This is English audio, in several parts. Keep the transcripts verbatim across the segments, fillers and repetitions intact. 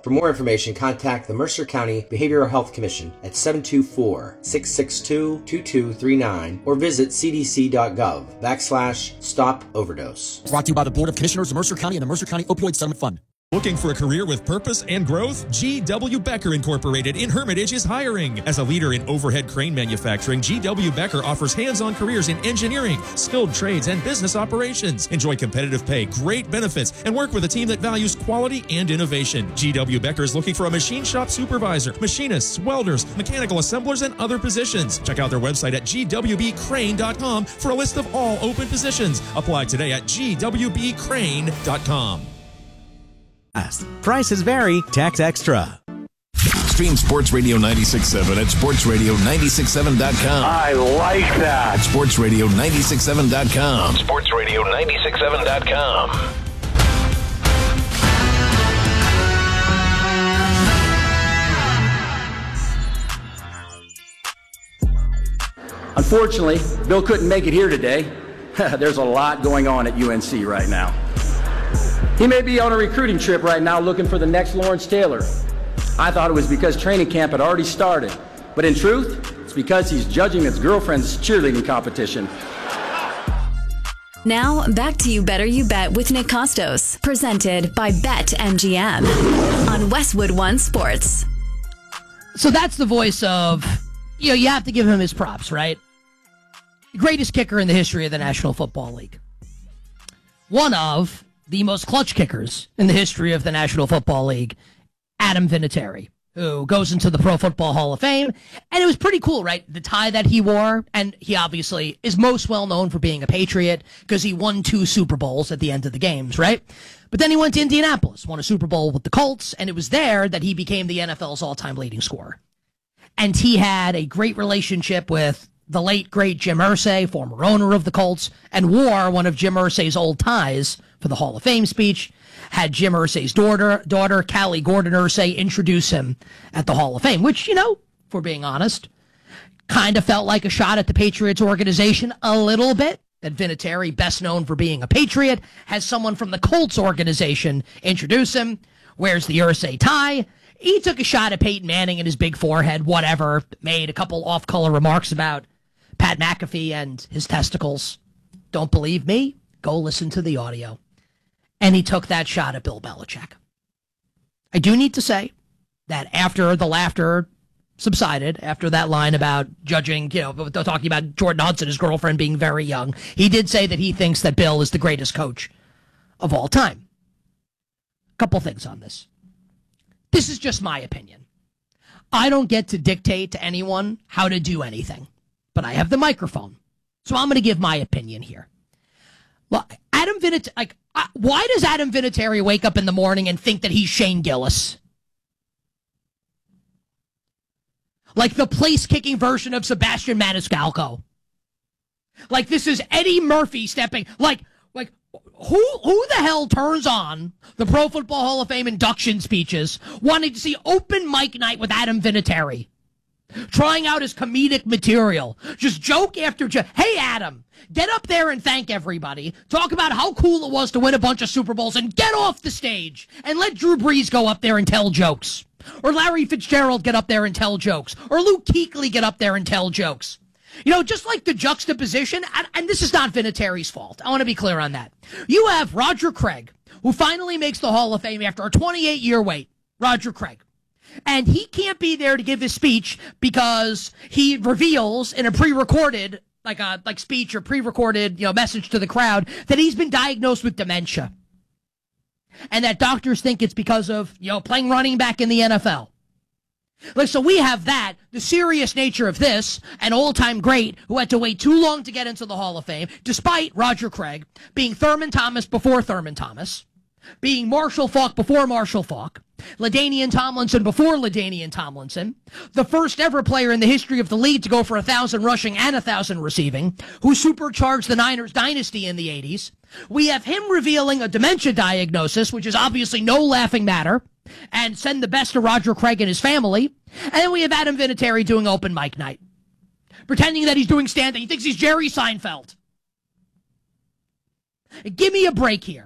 For more information, contact the Mercer County Behavioral Health Commission at seven two four, six six two, two two three nine or visit cdc.gov backslash stop overdose. Brought to you by the Board of Commissioners of Mercer County and the Mercer County Opioid Settlement Fund. Looking for a career with purpose and growth? G W. Becker Incorporated in Hermitage is hiring. As a leader in overhead crane manufacturing, G W. Becker offers hands-on careers in engineering, skilled trades, and business operations. Enjoy competitive pay, great benefits, and work with a team that values quality and innovation. G W. Becker is looking for a machine shop supervisor, machinists, welders, mechanical assemblers, and other positions. Check out their website at g w b crane dot com for a list of all open positions. Apply today at g w b crane dot com. Prices vary, tax extra. Stream Sports Radio ninety-six point seven at sports radio nine six seven dot com. I like that. sports radio nine six seven dot com. sports radio nine six seven dot com. Unfortunately, Bill couldn't make it here today. There's a lot going on at U N C right now. He may be on a recruiting trip right now looking for the next Lawrence Taylor. I thought it was because training camp had already started. But in truth, it's because he's judging his girlfriend's cheerleading competition. Now, back to You Better You Bet with Nick Costos, presented by BetMGM on Westwood One Sports. So that's the voice of, you know, you have to give him his props, right? The greatest kicker in the history of the National Football League. One of the most clutch kickers in the history of the National Football League, Adam Vinatieri, who goes into the Pro Football Hall of Fame. And it was pretty cool, right? The tie that he wore, and he obviously is most well known for being a Patriot because he won two Super Bowls at the end of the games, right? But then he went to Indianapolis, won a Super Bowl with the Colts, and it was there that he became the N F L's all-time leading scorer. And he had a great relationship with the late, great Jim Irsay, former owner of the Colts, and wore one of Jim Irsay's old ties for the Hall of Fame speech, had Jim Irsay's daughter, daughter Callie Gordon Irsay, introduce him at the Hall of Fame, which, you know, if we're being honest, kind of felt like a shot at the Patriots organization a little bit. That Vinatieri, best known for being a Patriot, has someone from the Colts organization introduce him, wears the Irsay tie. He took a shot at Peyton Manning and his big forehead, whatever, made a couple off-color remarks about Pat McAfee and his testicles. Don't believe me? Go listen to the audio. And he took that shot at Bill Belichick. I do need to say that after the laughter subsided, after that line about judging, you know, talking about Jordan Hudson, his girlfriend, being very young, he did say that he thinks that Bill is the greatest coach of all time. A couple things on this. This is just my opinion. I don't get to dictate to anyone how to do anything, but I have the microphone. So I'm going to give my opinion here. Well, Adam Vinatieri, like, uh, why does Adam Vinatieri wake up in the morning and think that he's Shane Gillis? Like the place-kicking version of Sebastian Maniscalco. Like this is Eddie Murphy stepping, like, like, Who who the hell turns on the Pro Football Hall of Fame induction speeches wanting to see open mic night with Adam Vinatieri? Trying out his comedic material. Just joke after joke. Hey, Adam, get up there and thank everybody. Talk about how cool it was to win a bunch of Super Bowls and get off the stage. And let Drew Brees go up there and tell jokes. Or Larry Fitzgerald get up there and tell jokes. Or Luke Kuechly get up there and tell jokes. You know, just like the juxtaposition, and, and this is not Vinatieri's fault. I want to be clear on that. You have Roger Craig, who finally makes the Hall of Fame after a twenty-eight year wait. Roger Craig. And he can't be there to give his speech because he reveals in a pre-recorded, like a like speech or pre-recorded, you know, message to the crowd that he's been diagnosed with dementia. And that doctors think it's because of, you know, playing running back in the N F L. Like, so we have that, the serious nature of this, an all-time great who had to wait too long to get into the Hall of Fame, despite Roger Craig being Thurman Thomas before Thurman Thomas, being Marshall Faulk before Marshall Faulk, LaDainian Tomlinson before LaDainian Tomlinson, the first ever player in the history of the league to go for a thousand rushing and a thousand receiving, who supercharged the Niners dynasty in the eighties. We have him revealing a dementia diagnosis, which is obviously no laughing matter, and send the best to Roger Craig and his family. And then we have Adam Vinatieri doing open mic night, pretending that he's doing stand-up. He thinks he's Jerry Seinfeld. Give me a break here.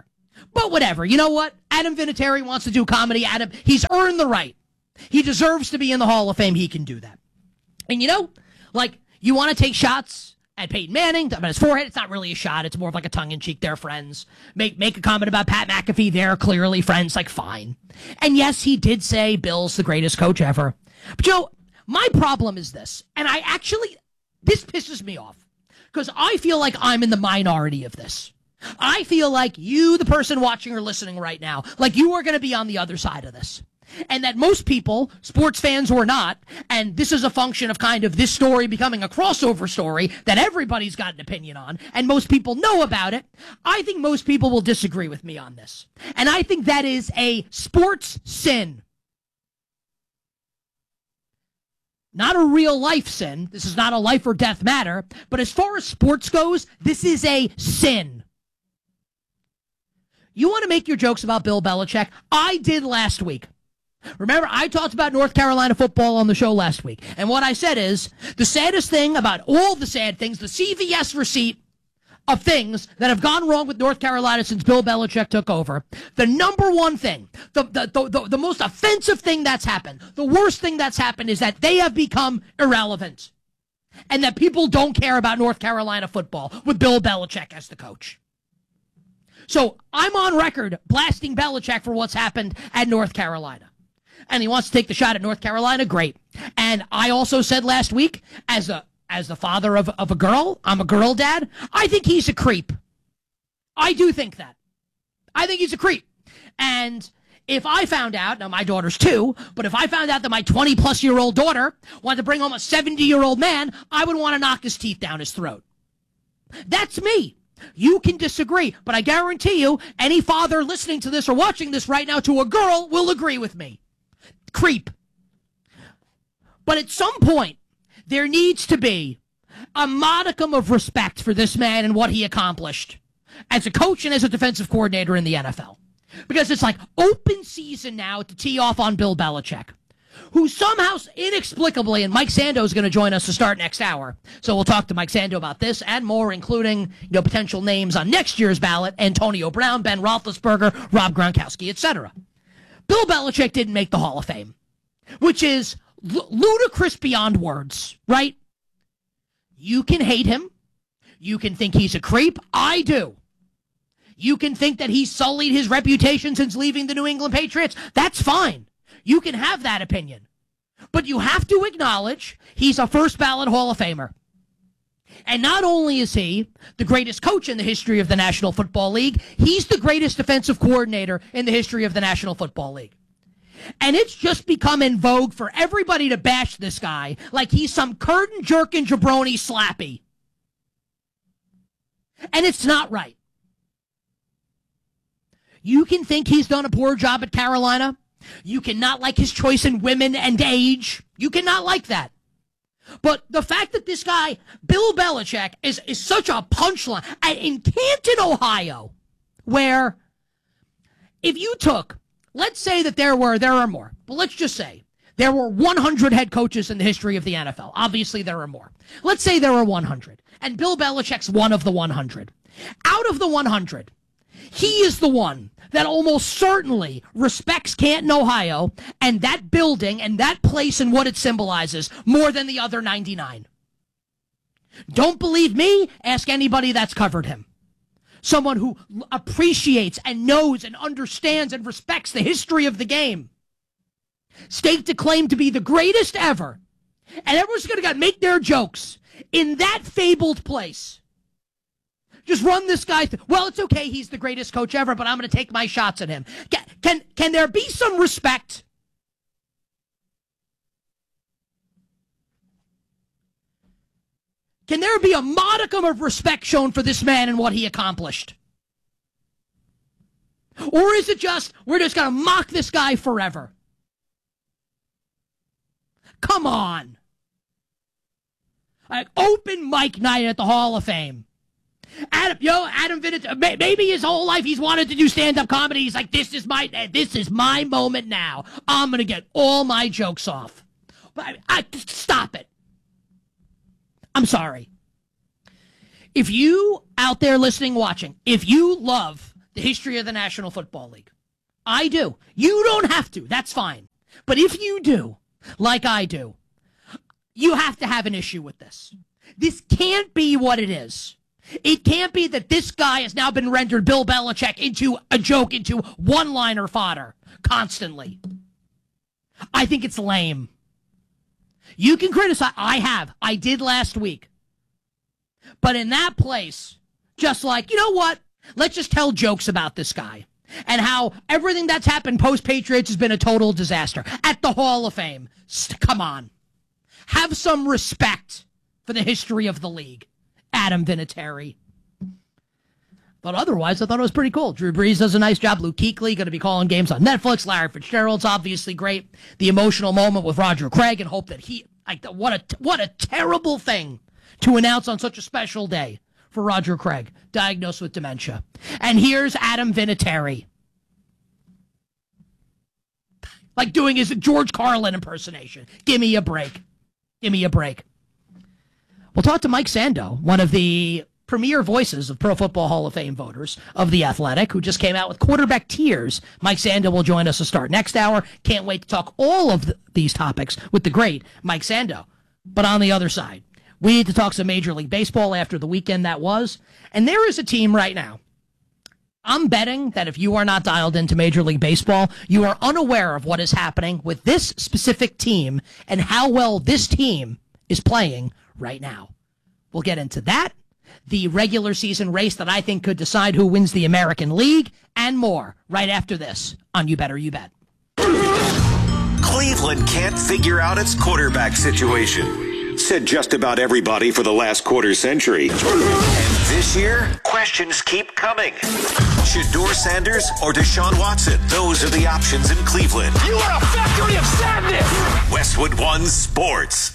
But whatever. You know what? Adam Vinatieri wants to do comedy. Adam, he's earned the right. He deserves to be in the Hall of Fame. He can do that. And you know, like, you want to take shots at Peyton Manning, about his forehead. It's not really a shot. It's more of like a tongue-in-cheek. They're friends. Make make a comment about Pat McAfee. They're clearly friends. Like, fine. And yes, he did say Bill's the greatest coach ever. But, Joe, my problem is this. And I actually, this pisses me off. Because I feel like I'm in the minority of this. I feel like you, the person watching or listening right now, like you are going to be on the other side of this. And that most people, sports fans or not, and this is a function of kind of this story becoming a crossover story that everybody's got an opinion on, and most people know about it, I think most people will disagree with me on this. And I think that is a sports sin. Not a real life sin. This is not a life or death matter. But as far as sports goes, this is a sin. You want to make your jokes about Bill Belichick? I did last week. Remember, I talked about North Carolina football on the show last week. And what I said is, the saddest thing about all the sad things, the C V S receipt of things that have gone wrong with North Carolina since Bill Belichick took over, the number one thing, the, the, the, the, the most offensive thing that's happened, the worst thing that's happened is that they have become irrelevant. And that people don't care about North Carolina football with Bill Belichick as the coach. So I'm on record blasting Belichick for what's happened at North Carolina. And he wants to take the shot at North Carolina, great. And I also said last week, as a as the father of, of a girl, I'm a girl dad, I think he's a creep. I do think that. I think he's a creep. And if I found out, now my daughter's two, but if I found out that my twenty-plus-year-old daughter wanted to bring home a seventy-year-old man, I would want to knock his teeth down his throat. That's me. You can disagree, but I guarantee you, any father listening to this or watching this right now to a girl will agree with me. Creep. But at some point, there needs to be a modicum of respect for this man and what he accomplished as a coach and as a defensive coordinator in the N F L. Because it's like open season now to tee off on Bill Belichick, who somehow, inexplicably, and Mike Sando is going to join us to start next hour. So we'll talk to Mike Sando about this and more, including, you know, potential names on next year's ballot: Antonio Brown, Ben Roethlisberger, Rob Gronkowski, et cetera. Bill Belichick didn't make the Hall of Fame, which is l- ludicrous beyond words, right? You can hate him. You can think he's a creep. I do. You can think that he's sullied his reputation since leaving the New England Patriots. That's fine. You can have that opinion. But you have to acknowledge he's a first ballot Hall of Famer. And not only is he the greatest coach in the history of the National Football League, he's the greatest defensive coordinator in the history of the National Football League. And it's just become in vogue for everybody to bash this guy like he's some curtain-jerking jabroni slappy. And it's not right. You can think he's done a poor job at Carolina. You cannot like his choice in women and age. You cannot like that. But the fact that this guy, Bill Belichick, is, is such a punchline in Canton, Ohio, where if you took, let's say that there were, there are more, but let's just say there were one hundred head coaches in the history of the N F L. Obviously, there are more. Let's say there are one hundred, and Bill Belichick's one of the one hundred. Out of the one hundred, he is the one that almost certainly respects Canton, Ohio, and that building and that place and what it symbolizes more than the other ninety-nine. Don't believe me? Ask anybody that's covered him. Someone who appreciates and knows and understands and respects the history of the game. Staked a claim to be the greatest ever. And everyone's going to make their jokes in that fabled place. Just run this guy through. Well, it's okay, he's the greatest coach ever, but I'm going to take my shots at him. Can, can, can there be some respect? Can there be a modicum of respect shown for this man and what he accomplished? Or is it just, we're just going to mock this guy forever? Come on. Like open mic night at the Hall of Fame. Adam, yo, Adam Vinatieri, maybe his whole life he's wanted to do stand-up comedy. He's like, this is my, this is my moment now. I'm going to get all my jokes off. But I, I, stop it. I'm sorry. If you out there listening, watching, if you love the history of the National Football League. I do. You don't have to. That's fine. But if you do, like I do, you have to have an issue with this. This can't be what it is. It can't be that this guy has now been rendered Bill Belichick into a joke, into one-liner fodder constantly. I think it's lame. You can criticize. I have. I did last week. But in that place, just like, you know what? Let's just tell jokes about this guy and how everything that's happened post-Patriots has been a total disaster. At the Hall of Fame. St- come on. Have some respect for the history of the league. Adam Vinatieri. But otherwise, I thought it was pretty cool. Drew Brees does a nice job. Luke Kuechly going to be calling games on Netflix. Larry Fitzgerald's obviously great. The emotional moment with Roger Craig and hope that he, like, what a, what a terrible thing to announce on such a special day for Roger Craig, diagnosed with dementia. And here's Adam Vinatieri. Like doing his George Carlin impersonation. Give me a break. Give me a break. We'll talk to Mike Sando, one of the premier voices of Pro Football Hall of Fame voters of The Athletic, who just came out with quarterback tears. Mike Sando will join us to start next hour. Can't wait to talk all of the, these topics with the great Mike Sando. But on the other side, we need to talk some Major League Baseball after the weekend that was. And there is a team right now. I'm betting that if you are not dialed into Major League Baseball, you are unaware of what is happening with this specific team and how well this team is playing right now. We'll get into that, the regular season race that I think could decide who wins the American League, and more right after this on You Better You Bet. Cleveland can't figure out its quarterback situation, said just about everybody for the last quarter century. And this year, questions keep coming. Shedeur Sanders or Deshaun Watson? Those are the options in Cleveland. You are a factory of sadness! Westwood One Sports.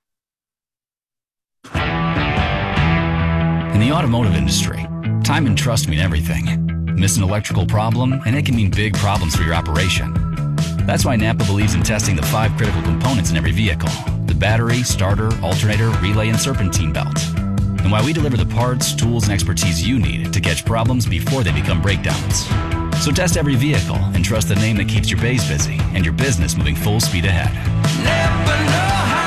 In the automotive industry, time and trust mean everything. Miss an electrical problem, and it can mean big problems for your operation. That's why Napa believes in testing the five critical components in every vehicle: the battery, starter, alternator, relay, and serpentine belt. And why we deliver the parts, tools, and expertise you need to catch problems before they become breakdowns. So test every vehicle and trust the name that keeps your bays busy and your business moving full speed ahead. Napa know-how.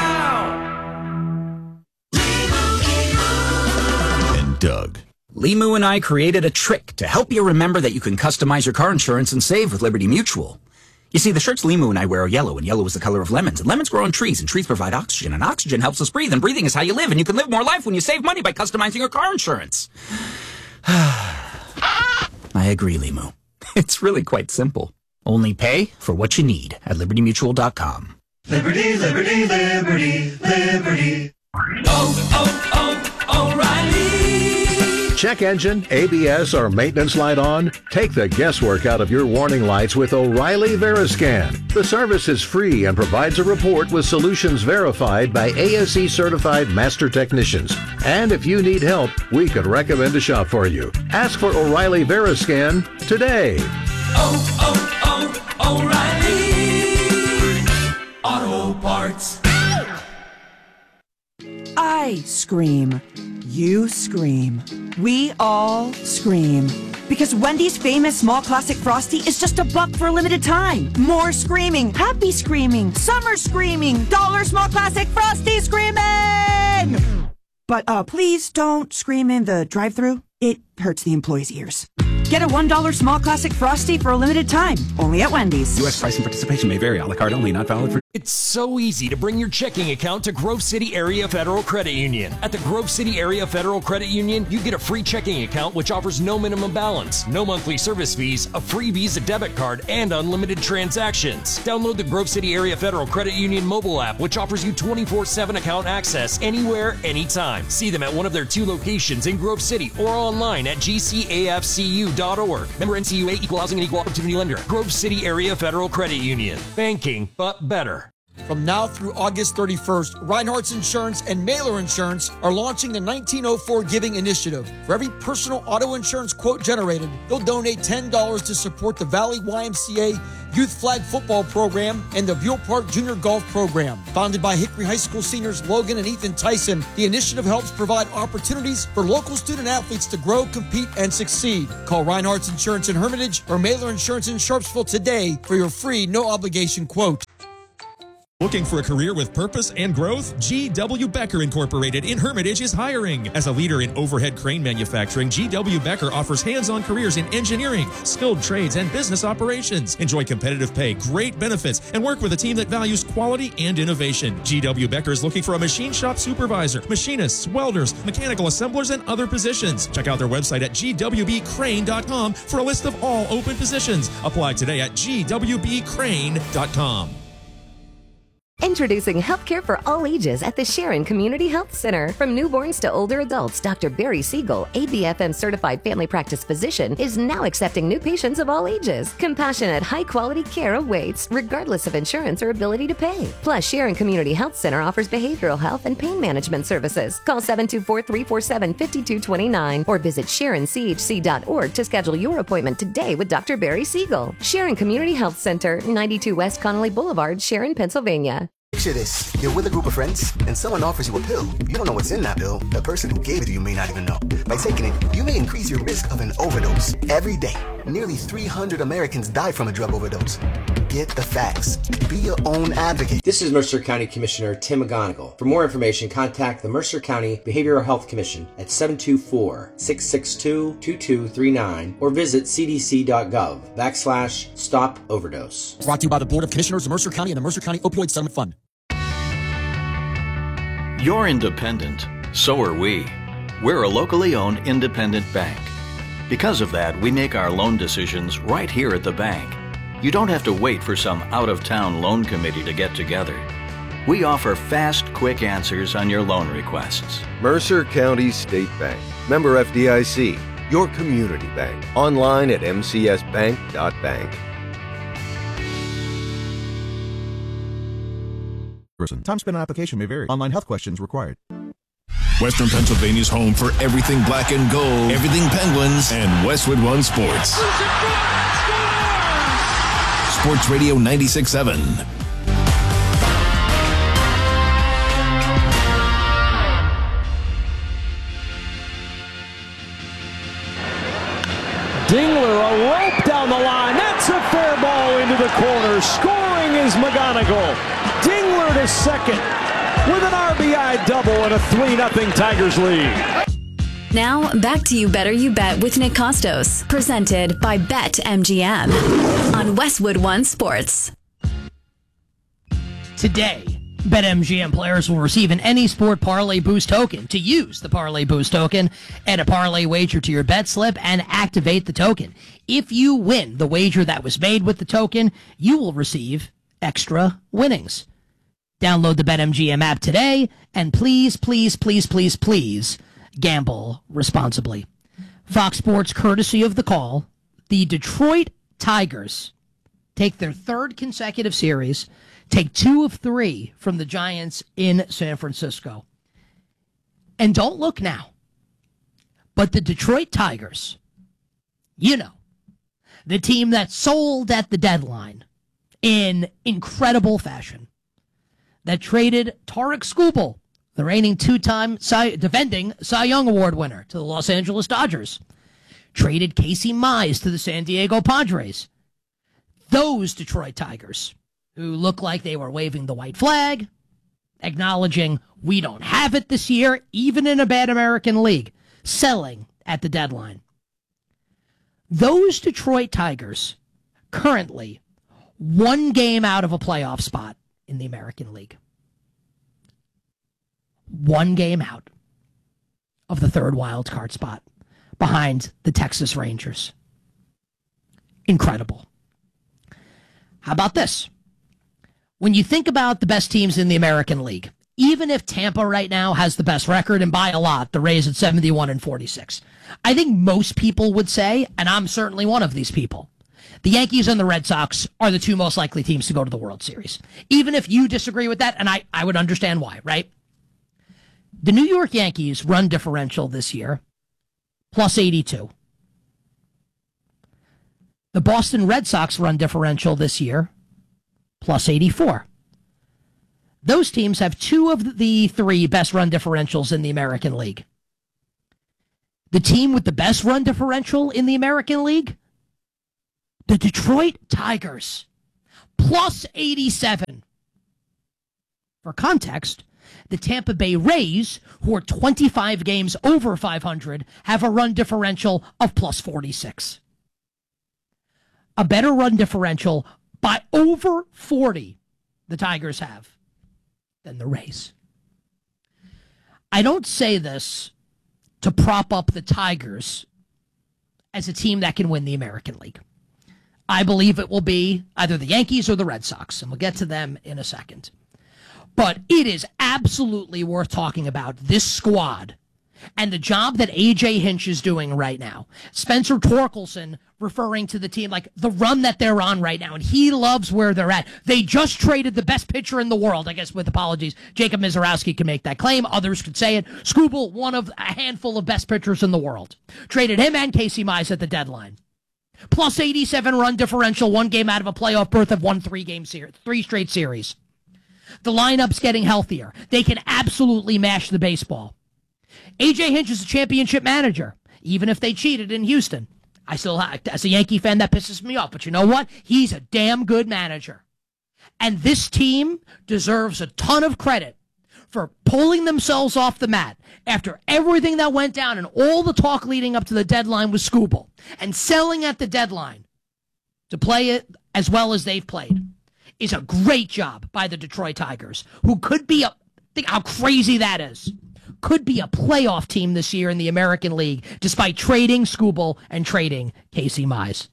Doug. Limu and I created a trick to help you remember that you can customize your car insurance and save with Liberty Mutual. You see, the shirts Limu and I wear are yellow, and yellow is the color of lemons, and lemons grow on trees, and trees provide oxygen, and oxygen helps us breathe, and breathing is how you live, and you can live more life when you save money by customizing your car insurance. I agree, Limu. It's really quite simple. Only pay for what you need at liberty mutual dot com. Liberty, liberty, liberty, liberty. Oh, oh, oh, O'Reilly. Check engine, A B S, or maintenance light on? Take the guesswork out of your warning lights with O'Reilly Veriscan. The service is free and provides a report with solutions verified by A S E certified master technicians. And if you need help, we could recommend a shop for you. Ask for O'Reilly Veriscan today. Oh, oh, oh, O'Reilly Auto Parts. I scream. You scream. We all scream. Because Wendy's famous small classic Frosty is just a buck for a limited time. More screaming, happy screaming, summer screaming, dollar small classic Frosty screaming! But uh, please don't scream in the drive-thru. It hurts the employees' ears. Get a one dollar small classic Frosty for a limited time. Only at Wendy's. U S price and participation may vary. A la carte only. Not valid for... It's so easy to bring your checking account to Grove City Area Federal Credit Union. At the Grove City Area Federal Credit Union, you get a free checking account which offers no minimum balance, no monthly service fees, a free Visa debit card, and unlimited transactions. Download the Grove City Area Federal Credit Union mobile app, which offers you twenty-four seven account access anywhere, anytime. See them at one of their two locations in Grove City or online at g c a f c u dot org. Member N C U A, Equal Housing and Equal Opportunity Lender. Grove City Area Federal Credit Union. Banking, but better. From now through August thirty-first, Reinhardt's Insurance and Mailer Insurance are launching the nineteen oh four Giving Initiative. For every personal auto insurance quote generated, they'll donate ten dollars to support the Valley Y M C A Youth Flag Football Program and the Buell Park Junior Golf Program. Founded by Hickory High School seniors Logan and Ethan Tyson, the initiative helps provide opportunities for local student athletes to grow, compete, and succeed. Call Reinhardt's Insurance in Hermitage or Mailer Insurance in Sharpsville today for your free, no-obligation quote. Looking for a career with purpose and growth? G W. Becker Incorporated in Hermitage is hiring. As a leader in overhead crane manufacturing, G W. Becker offers hands-on careers in engineering, skilled trades, and business operations. Enjoy competitive pay, great benefits, and work with a team that values quality and innovation. G W. Becker is looking for a machine shop supervisor, machinists, welders, mechanical assemblers, and other positions. Check out their website at G W B crane dot com for a list of all open positions. Apply today at G W B crane dot com. Introducing healthcare for all ages at the Sharon Community Health Center. From newborns to older adults, Doctor Barry Siegel, A B F M certified family practice physician, is now accepting new patients of all ages. Compassionate, high-quality care awaits, regardless of insurance or ability to pay. Plus, Sharon Community Health Center offers behavioral health and pain management services. Call seven two four, three four seven, five two two nine or visit sharon c h c dot org to schedule your appointment today with Doctor Barry Siegel. Sharon Community Health Center, ninety-two West Connolly Boulevard, Sharon, Pennsylvania. Picture this. You're with a group of friends, and someone offers you a pill. You don't know what's in that pill. The person who gave it to you may not even know. By taking it, you may increase your risk of an overdose. Every day, nearly three hundred Americans die from a drug overdose. Get the facts. Be your own advocate. This is Mercer County Commissioner Tim McGonigal. For more information, contact the Mercer County Behavioral Health Commission at seven two four, six six two, two two three nine or visit c d c dot gov backslash stop overdose. Brought to you by the Board of Commissioners of Mercer County and the Mercer County Opioid Settlement Fund. You're independent. So are we. We're a locally owned independent bank. Because of that, we make our loan decisions right here at the bank. You don't have to wait for some out-of-town loan committee to get together. We offer fast, quick answers on your loan requests. Mercer County State Bank. Member F D I C. Your community bank. Online at m c s bank dot bank. Time spent on application may vary. Online health questions required. Western Pennsylvania's home for everything black and gold, everything Penguins, and Westwood One Sports. Sports Radio ninety-six point seven. Dingler, a rope down the line. That's a fair ball into the corner. Scoring is McGonigal. Dingler to second with an R B I double and a three nothing Tigers lead. Now, back to You Better You Bet with Nick Costos, presented by BetMGM on Westwood One Sports. Today, BetMGM players will receive an Any Sport Parlay Boost token. To use the Parlay Boost token, add a parlay wager to your bet slip and activate the token. If you win the wager that was made with the token, you will receive extra winnings. Download the BetMGM app today, and please, please, please, please, please, gamble responsibly. Fox Sports courtesy of The Call. The Detroit Tigers take their third consecutive series, take two of three from the Giants in San Francisco. And don't look now, but the Detroit Tigers, you know, the team that sold at the deadline in incredible fashion, that traded Tarek Skubal, the reigning two-time Cy, defending Cy Young Award winner, to the Los Angeles Dodgers, traded Casey Mize to the San Diego Padres. Those Detroit Tigers, who look like they were waving the white flag, acknowledging we don't have it this year, even in a bad American league, selling at the deadline. Those Detroit Tigers currently one game out of a playoff spot in the American League. One game out of the third wild card spot behind the Texas Rangers. Incredible. How about this? When you think about the best teams in the American League, even if Tampa right now has the best record, and by a lot, the Rays at seventy-one and forty-six, I think most people would say, and I'm certainly one of these people, The Yankees and the Red Sox are the two most likely teams to go to the World Series. Even if you disagree with that, and I, I would understand why, right? The New York Yankees run differential this year, plus eighty-two. The Boston Red Sox run differential this year, plus eighty-four. Those teams have two of the three best run differentials in the American League. The team with the best run differential in the American League, the Detroit Tigers, plus eighty-seven. For context, the Tampa Bay Rays, who are twenty-five games over five hundred, have a run differential of plus forty-six. A better run differential by over forty, the Tigers have, than the Rays. I don't say this to prop up the Tigers as a team that can win the American League. I believe it will be either the Yankees or the Red Sox, and we'll get to them in a second. But it is absolutely worth talking about this squad and the job that A J Hinch is doing right now. Spencer Torkelson referring to the team like the run that they're on right now, and he loves where they're at. They just traded the best pitcher in the world, I guess with apologies. Jacob Mizorowski can make that claim. Others could say it. Skubal, one of a handful of best pitchers in the world. Traded him and Casey Mize at the deadline. Plus eighty-seven run differential, one game out of a playoff berth, have won three game series, three straight series. The lineup's getting healthier. They can absolutely mash the baseball. A J Hinch is a championship manager, even if they cheated in Houston. I still, as a Yankee fan, that pisses me off. But you know what? He's a damn good manager. And this team deserves a ton of credit for pulling themselves off the mat after everything that went down and all the talk leading up to the deadline with Skubal and selling at the deadline to play it as well as they've played is a great job by the Detroit Tigers, who could be a, think how crazy that is, could be a playoff team this year in the American League, despite trading Skubal and trading Casey Mize.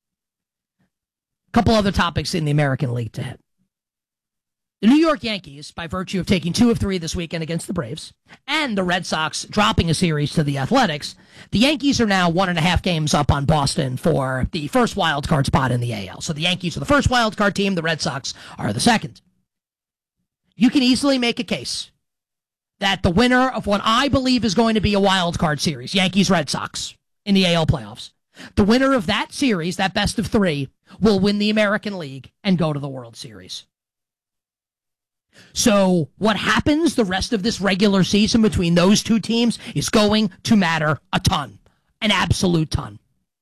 A couple other topics in the American League to hit. The New York Yankees, by virtue of taking two of three this weekend against the Braves, and the Red Sox dropping a series to the Athletics, the Yankees are now one and a half games up on Boston for the first wild card spot in the A L. So the Yankees are the first wild card team, the Red Sox are the second. You can easily make a case that the winner of what I believe is going to be a wild card series, Yankees-Red Sox, in the A L playoffs, the winner of that series, that best of three, will win the American League and go to the World Series. So what happens the rest of this regular season between those two teams is going to matter a ton, an absolute ton.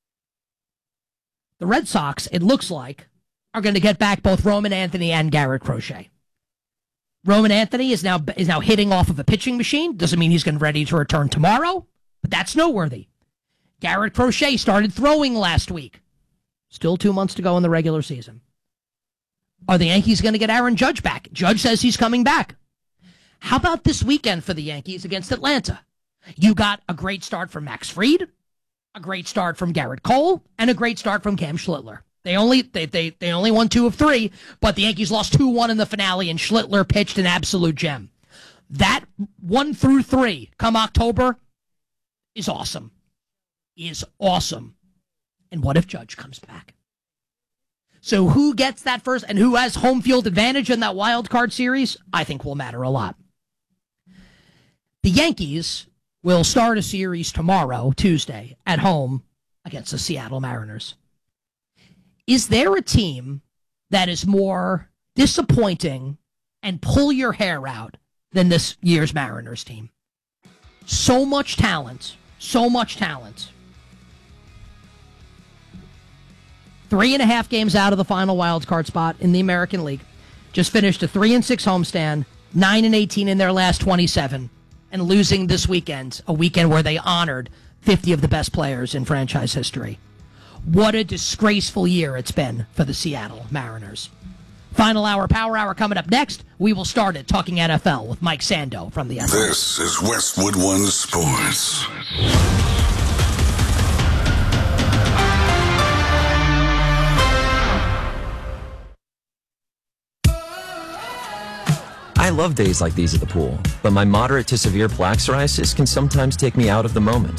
The Red Sox, it looks like, are going to get back both Roman Anthony and Garrett Crochet. Roman Anthony is now is now hitting off of a pitching machine. Doesn't mean he's going to be ready to return tomorrow, but that's noteworthy. Garrett Crochet started throwing last week. Still two months to go in the regular season. Are the Yankees going to get Aaron Judge back? Judge says he's coming back. How about this weekend for the Yankees against Atlanta? You got a great start from Max Fried, a great start from Garrett Cole, and a great start from Cam Schlittler. They only they they, they only won two of three, but the Yankees lost two one in the finale, and Schlittler pitched an absolute gem. That one through three, come October, is awesome. Is awesome. And what if Judge comes back? So who gets that first and who has home field advantage in that wild card series, I think will matter a lot. The Yankees will start a series tomorrow, Tuesday, at home against the Seattle Mariners. Is there a team that is more disappointing and pull your hair out than this year's Mariners team? So much talent, so much talent. Three and a half games out of the final wild card spot in the American League. Just finished a three and six homestand, nine and eighteen in their last twenty-seven, and losing this weekend, a weekend where they honored fifty of the best players in franchise history. What a disgraceful year it's been for the Seattle Mariners. Final hour, power hour coming up next. We will start it talking N F L with Mike Sando from the N F L. This is Westwood One Sports. I love days like these at the pool, but my moderate to severe plaque psoriasis can sometimes take me out of the moment.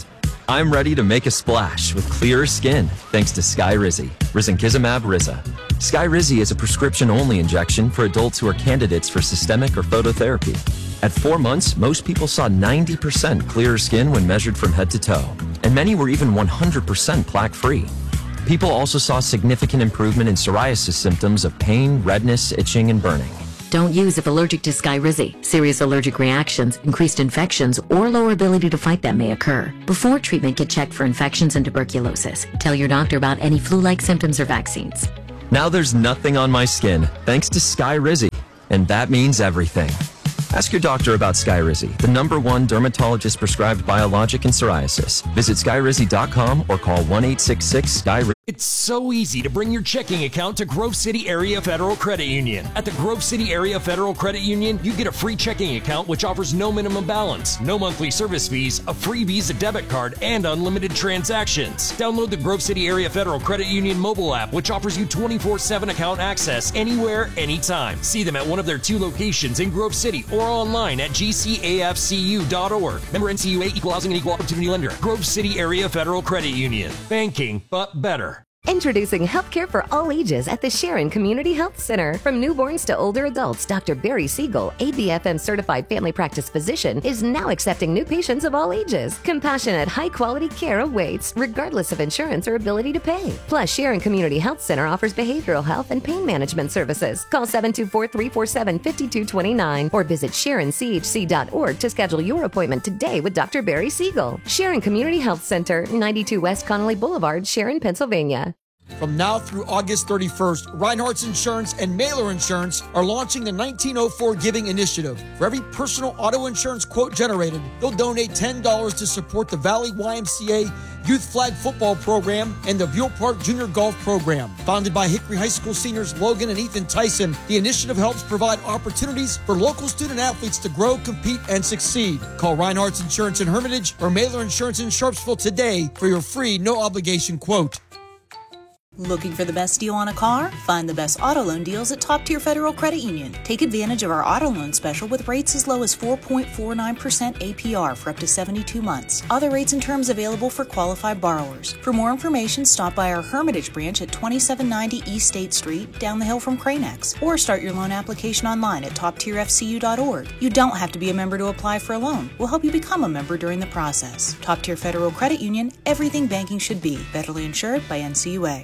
I'm ready to make a splash with clearer skin thanks to Skyrizi, risankizumab Riza. Skyrizi is a prescription-only injection for adults who are candidates for systemic or phototherapy. At four months, most people saw ninety percent clearer skin when measured from head to toe, and many were even one hundred percent plaque-free. People also saw significant improvement in psoriasis symptoms of pain, redness, itching, and burning. Don't use if allergic to Skyrizi. Serious allergic reactions, increased infections, or lower ability to fight them may occur. Before treatment, get checked for infections and tuberculosis. Tell your doctor about any flu-like symptoms or vaccines. Now there's nothing on my skin thanks to Skyrizi, and that means everything. Ask your doctor about Skyrizi, the number one dermatologist-prescribed biologic in psoriasis. Visit skyrizi dot com or call one eight six six S K Y R I Z I. It's so easy to bring your checking account to Grove City Area Federal Credit Union. At the Grove City Area Federal Credit Union, you get a free checking account which offers no minimum balance, no monthly service fees, a free Visa debit card, and unlimited transactions. Download the Grove City Area Federal Credit Union mobile app, which offers you twenty-four seven account access anywhere, anytime. See them at one of their two locations in Grove City or online at G C A F C U dot org. Member N C U A, Equal Housing and Equal Opportunity Lender. Grove City Area Federal Credit Union. Banking, but better. Introducing healthcare for all ages at the Sharon Community Health Center. From newborns to older adults, Doctor Barry Siegel, A B F M certified family practice physician, is now accepting new patients of all ages. Compassionate, high-quality care awaits, regardless of insurance or ability to pay. Plus, Sharon Community Health Center offers behavioral health and pain management services. Call seven two four, three four seven, five two two nine or visit sharon c h c dot org to schedule your appointment today with Doctor Barry Siegel. Sharon Community Health Center, ninety-two West Connolly Boulevard, Sharon, Pennsylvania. From now through August thirty-first, Reinhardt's Insurance and Mailer Insurance are launching the nineteen oh four Giving Initiative. For every personal auto insurance quote generated, they'll donate ten dollars to support the Valley Y M C A Youth Flag Football Program and the Buell Park Junior Golf Program. Founded by Hickory High School seniors Logan and Ethan Tyson, the initiative helps provide opportunities for local student athletes to grow, compete, and succeed. Call Reinhardt's Insurance in Hermitage or Mailer Insurance in Sharpsville today for your free, no-obligation quote. Looking for the best deal on a car? Find the best auto loan deals at Top Tier Federal Credit Union. Take advantage of our auto loan special with rates as low as four point four nine percent A P R for up to seventy-two months. Other rates and terms available for qualified borrowers. For more information, stop by our Hermitage branch at twenty-seven ninety East State Street, down the hill from Cranex, or start your loan application online at top tier f c u dot org. You don't have to be a member to apply for a loan. We'll help you become a member during the process. Top Tier Federal Credit Union, everything banking should be. Federally insured by N C U A.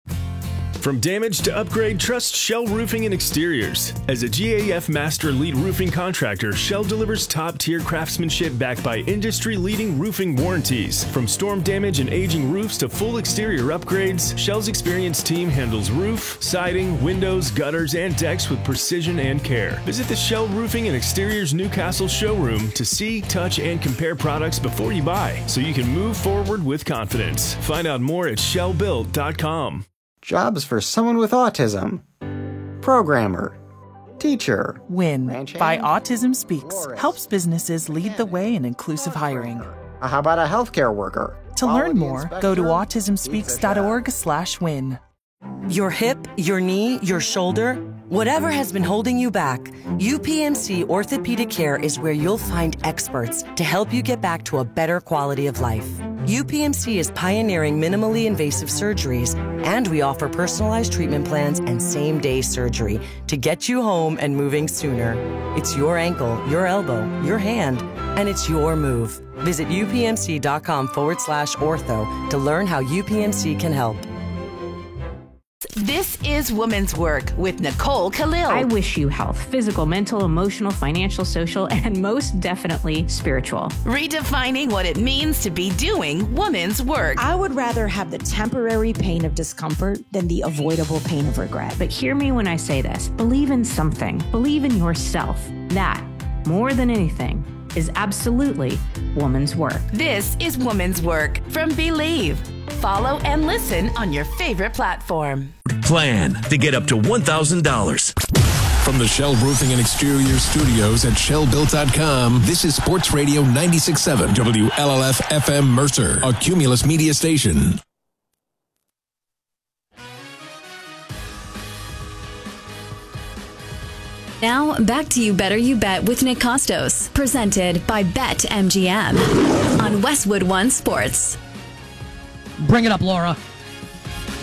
From damage to upgrade, trust Shell Roofing and Exteriors. As a G A F Master Lead Roofing Contractor, Shell delivers top-tier craftsmanship backed by industry-leading roofing warranties. From storm damage and aging roofs to full exterior upgrades, Shell's experienced team handles roof, siding, windows, gutters, and decks with precision and care. Visit the Shell Roofing and Exteriors Newcastle showroom to see, touch, and compare products before you buy, so you can move forward with confidence. Find out more at shell built dot com. Jobs for someone with autism. Programmer. Teacher. WIN by Autism Speaks helps businesses lead the way in inclusive hiring. How about a healthcare worker? To learn more, go to autism speaks dot org slash win. Your hip, your knee, your shoulder, whatever has been holding you back, U P M C Orthopedic Care is where you'll find experts to help you get back to a better quality of life. U P M C is pioneering minimally invasive surgeries, and we offer personalized treatment plans and same-day surgery to get you home and moving sooner. It's your ankle, your elbow, your hand, and it's your move. Visit upmc.com forward slash ortho to learn how U P M C can help. This is Women's Work with Nicole Khalil. I wish you health, physical, mental, emotional, financial, social, and most definitely spiritual. Redefining what it means to be doing women's work. I would rather have the temporary pain of discomfort than the avoidable pain of regret. But hear me when I say this. Believe in something. Believe in yourself. That, more than anything, is absolutely woman's work. This is Woman's Work from Believe. Follow and listen on your favorite platform. Plan to get up to one thousand dollars. From the Shell Roofing and Exteriors studios at shell built dot com, this is Sports Radio ninety-six point seven W L L F F M Mercer, a Cumulus media station. Now, back to You Better You Bet with Nick Costos, presented by BetMGM on Westwood One Sports. Bring it up, Laura.